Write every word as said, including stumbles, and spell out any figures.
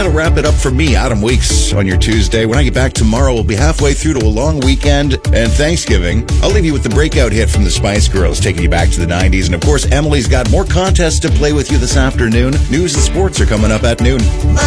that'll wrap it up for me, Adam Weeks, on your Tuesday. When I get back tomorrow, we'll be halfway through to a long weekend and Thanksgiving. I'll leave you with the breakout hit from the Spice Girls, taking you back to the nineties. And of course, Emily's got more contests to play with you this afternoon. News and sports are coming up at noon.